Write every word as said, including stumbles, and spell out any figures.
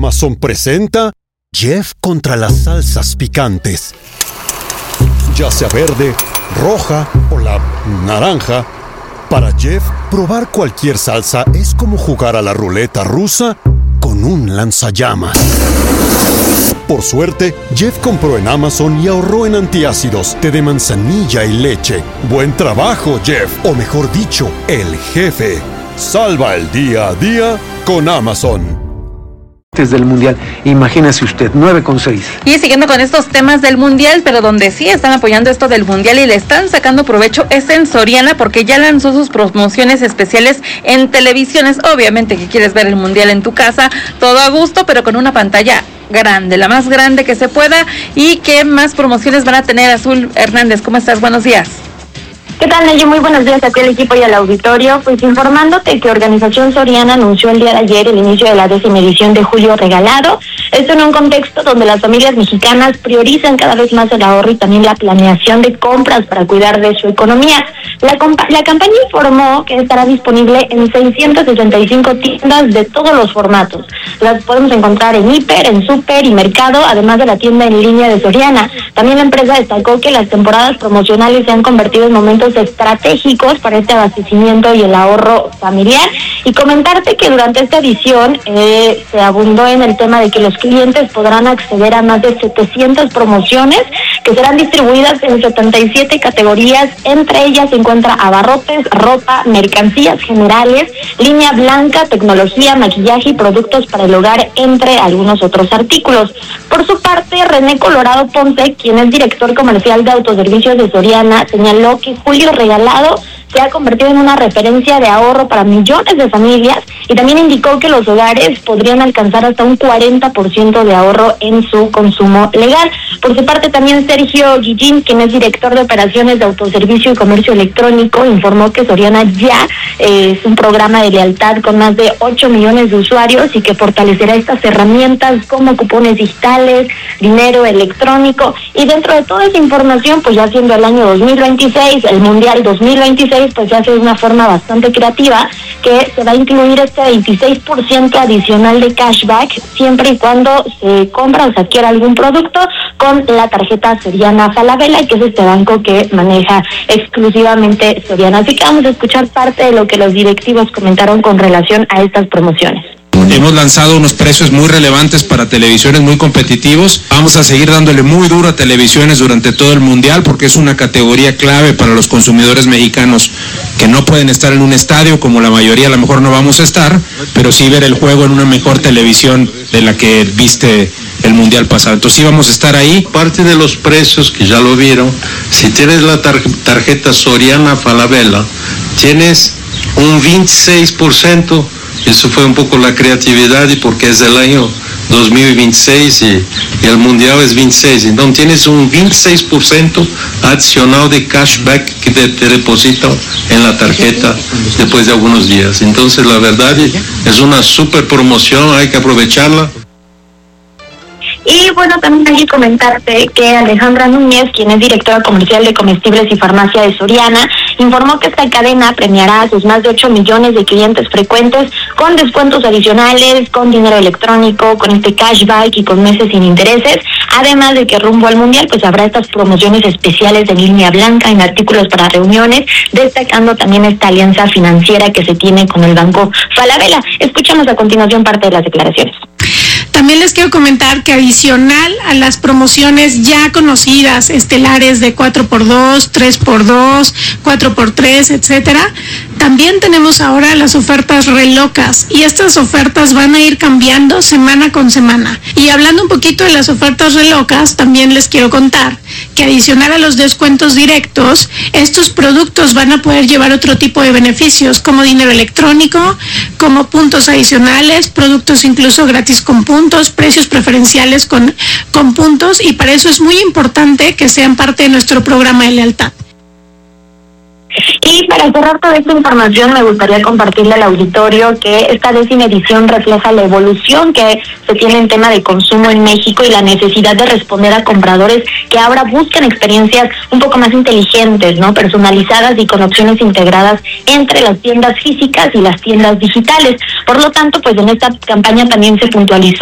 Amazon presenta Jeff contra las salsas picantes. Ya sea verde, roja o la naranja, para Jeff, probar cualquier salsa es como jugar a la ruleta rusa con un lanzallamas. Por suerte, Jeff compró en Amazon y ahorró en antiácidos, té de manzanilla y leche. ¡Buen trabajo, Jeff! O mejor dicho, el jefe. Salva el día a día con Amazon. Desde el Mundial, imagínese usted, nueve con seis. Y siguiendo con estos temas del Mundial, pero donde sí están apoyando esto del Mundial y le están sacando provecho es en Soriana, porque ya lanzó sus promociones especiales en televisiones. Obviamente que quieres ver el Mundial en tu casa, todo a gusto, pero con una pantalla grande, la más grande que se pueda. ¿Y qué más promociones van a tener? Azul Hernández, ¿cómo estás? Buenos días. ¿Qué tal, Nelly? Muy buenos días a ti, al equipo y al auditorio. Pues informándote que Organización Soriana anunció el día de ayer el inicio de la décima edición de Julio Regalado. Esto en un contexto donde las familias mexicanas priorizan cada vez más el ahorro y también la planeación de compras para cuidar de su economía. La, compa- la campaña informó que estará disponible en seiscientas sesenta y cinco tiendas de todos los formatos. Las podemos encontrar en Hiper, en Super y Mercado, además de la tienda en línea de Soriana. También la empresa destacó que las temporadas promocionales se han convertido en momentos estratégicos para este abastecimiento y el ahorro familiar. Y comentarte que durante esta edición eh, se abundó en el tema de que los clientes podrán acceder a más de setecientas promociones que serán distribuidas en setenta y siete categorías. Entre ellas se encuentra abarrotes, ropa, mercancías generales, línea blanca, tecnología, maquillaje y productos para el hogar, entre algunos otros artículos. Por su parte, René Colorado Ponce, quien es director comercial de autoservicios de Soriana, señaló que Julio Regalado se ha convertido en una referencia de ahorro para millones de familias y también indicó que los hogares podrían alcanzar hasta un cuarenta por ciento de ahorro en su consumo legal. Por su parte, también Sergio Guillín, quien es director de operaciones de autoservicio y comercio electrónico, informó que Soriana ya eh, es un programa de lealtad con más de ocho millones de usuarios y que fortalecerá estas herramientas como cupones digitales, dinero electrónico. Y dentro de toda esa información, pues ya siendo el año dos mil veintiséis, el Mundial dos mil veintiséis, pues ya hace de una forma bastante creativa que se va a incluir este veintiséis por ciento adicional de cashback siempre y cuando se compra o se adquiera algún producto con la tarjeta Soriana Falabella, que es este banco que maneja exclusivamente Soriana. Así que vamos a escuchar parte de lo que los directivos comentaron con relación a estas promociones. Hemos lanzado unos precios muy relevantes para televisiones muy competitivos. Vamos a seguir dándole muy duro a televisiones durante todo el Mundial porque es una categoría clave para los consumidores mexicanos que no pueden estar en un estadio, como la mayoría a lo mejor no vamos a estar, pero sí ver el juego en una mejor televisión de la que viste el Mundial pasado. Entonces sí vamos a estar ahí. Parte de los precios que ya lo vieron, si tienes la tar- tarjeta Soriana Falabella, tienes un veintiséis por ciento. Eso fue un poco la creatividad y porque es el año dos mil veintiséis y, y el Mundial es veintiséis. Entonces tienes un veintiséis por ciento adicional de cashback que te, te depositan en la tarjeta después de algunos días. Entonces la verdad es una super promoción, hay que aprovecharla. Y bueno, también hay que comentarte que Alejandra Núñez, quien es directora comercial de comestibles y farmacia de Soriana, informó que esta cadena premiará a sus más de ocho millones de clientes frecuentes con descuentos adicionales, con dinero electrónico, con este cashback y con meses sin intereses. Además de que rumbo al Mundial, pues habrá estas promociones especiales en línea blanca, en artículos para reuniones, destacando también esta alianza financiera que se tiene con el banco Falabella. Escuchamos a continuación parte de las declaraciones. También les quiero comentar que adicional a las promociones ya conocidas, estelares de cuatro por dos, tres por dos, cuatro por tres, etcétera, también tenemos ahora las ofertas relocas y estas ofertas van a ir cambiando semana con semana. Y hablando un poquito de las ofertas relocas, también les quiero contar que adicional a los descuentos directos, estos productos van a poder llevar otro tipo de beneficios como dinero electrónico, como puntos adicionales, productos incluso gratis con puntos, precios preferenciales con, con puntos, y para eso es muy importante que sean parte de nuestro programa de lealtad. Y para cerrar toda esta información, me gustaría compartirle al auditorio que esta décima edición refleja la evolución que se tiene en tema de consumo en México y la necesidad de responder a compradores que ahora buscan experiencias un poco más inteligentes, ¿no? Personalizadas y con opciones integradas entre las tiendas físicas y las tiendas digitales. Por lo tanto, pues en esta campaña también se puntualizó